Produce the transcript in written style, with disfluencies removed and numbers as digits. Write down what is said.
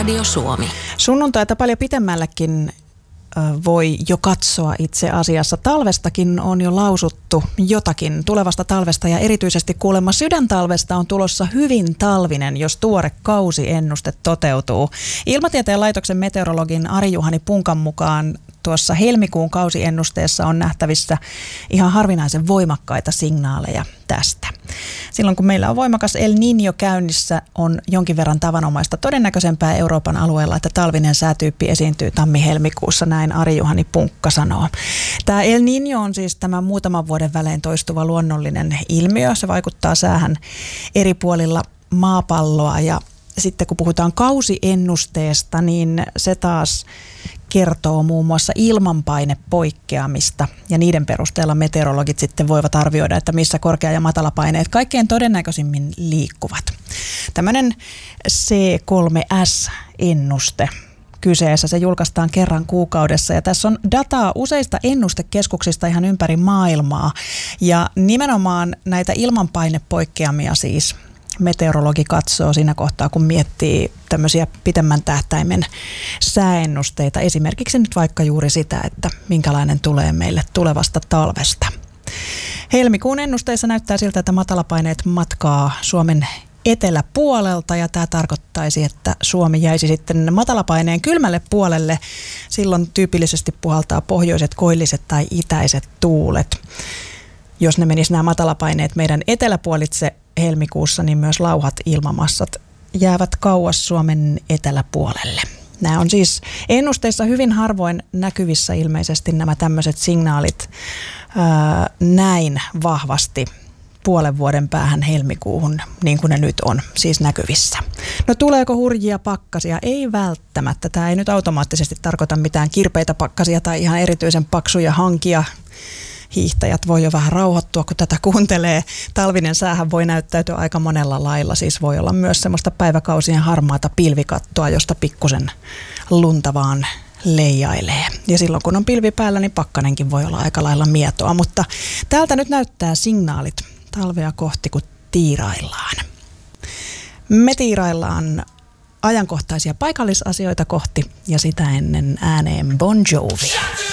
Radio Suomi. Sunnuntaita paljon pitemmällekin voi jo katsoa itse asiassa. Talvestakin on jo lausuttu jotakin tulevasta talvesta ja erityisesti kuulemma sydäntalvesta on tulossa hyvin talvinen, jos tuore kausiennuste toteutuu. Ilmatieteen laitoksen meteorologin Ari-Juhani Punkan mukaan tuossa helmikuun kausiennusteessa on nähtävissä ihan harvinaisen voimakkaita signaaleja tästä. Silloin kun meillä on voimakas El Niño käynnissä, on jonkin verran tavanomaista todennäköisempää Euroopan alueella, että talvinen säätyyppi esiintyy tammi-helmikuussa, näin Ari-Juhani Punkka sanoo. Tämä El Niño on siis tämä muutaman vuoden välein toistuva luonnollinen ilmiö. Se vaikuttaa säähän eri puolilla maapalloa ja sitten kun puhutaan kausiennusteesta, niin se taas kertoo muun muassa ilmanpainepoikkeamista ja niiden perusteella meteorologit sitten voivat arvioida, että missä korkea- ja matalapaineet kaikkein todennäköisimmin liikkuvat. Tämmöinen C3S-ennuste kyseessä, se julkaistaan kerran kuukaudessa ja tässä on dataa useista ennustekeskuksista ihan ympäri maailmaa ja nimenomaan näitä ilmanpainepoikkeamia siis meteorologi katsoo siinä kohtaa, kun miettii tämmöisiä pitemmän tähtäimen sääennusteita. Esimerkiksi nyt vaikka juuri sitä, että minkälainen tulee meille tulevasta talvesta. Helmikuun ennusteissa näyttää siltä, että matalapaineet matkaa Suomen eteläpuolelta ja tämä tarkoittaisi, että Suomi jäisi sitten matalapaineen kylmälle puolelle. Silloin tyypillisesti puhaltaa pohjoiset, koilliset tai itäiset tuulet. Jos ne menis nämä matalapaineet meidän eteläpuolitse helmikuussa, niin myös lauhat ilmamassat jäävät kauas Suomen eteläpuolelle. Nämä on siis ennusteissa hyvin harvoin näkyvissä ilmeisesti nämä tämmöiset signaalit näin vahvasti puolen vuoden päähän helmikuuhun, niin kuin ne nyt on siis näkyvissä. No tuleeko hurjia pakkasia? Ei välttämättä. Tämä ei nyt automaattisesti tarkoita mitään kirpeitä pakkasia tai ihan erityisen paksuja hankia. Hiihtäjät voi jo vähän rauhoittua, kun tätä kuuntelee. Talvinen säähän voi näyttäytyä aika monella lailla. Siis voi olla myös semmoista päiväkausien harmaata pilvikattoa, josta pikkusen lunta vaan leijailee. Ja silloin kun on pilvi päällä, niin pakkanenkin voi olla aika lailla mietoa. Mutta täältä nyt näyttää signaalit talvea kohti, kun tiiraillaan. Me tiiraillaan ajankohtaisia paikallisasioita kohti ja sitä ennen ääneen Bon Jovi.